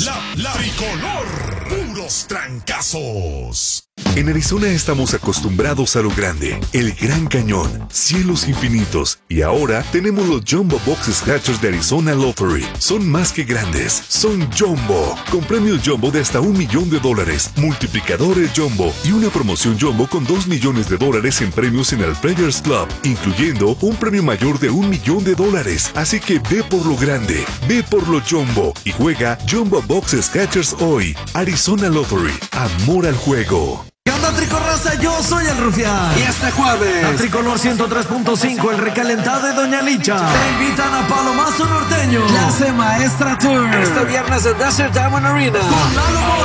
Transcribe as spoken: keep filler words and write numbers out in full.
La, la tricolor. Puros trancazos. En Arizona estamos acostumbrados a lo grande, el Gran Cañón, cielos infinitos, y ahora tenemos los Jumbo Box Scratchers de Arizona Lottery. Son más que grandes, son Jumbo, con premios Jumbo de hasta un millón de dólares, multiplicadores Jumbo y una promoción Jumbo con dos millones de dólares en premios en el Players Club, incluyendo un premio mayor de un millón de dólares. Así que ve por lo grande, ve por lo Jumbo y juega Jumbo Box Scratchers hoy. Arizona Lottery, amor al juego. ¿Qué onda, Tricorraza? Yo soy el Rufián. Y este jueves, a Tricolor ciento tres punto cinco, el recalentado de Doña Licha, te invitan a Palomazo Norteño, Clase Maestra Tour. Este viernes en Desert Diamond Arena, con Lalo Mora.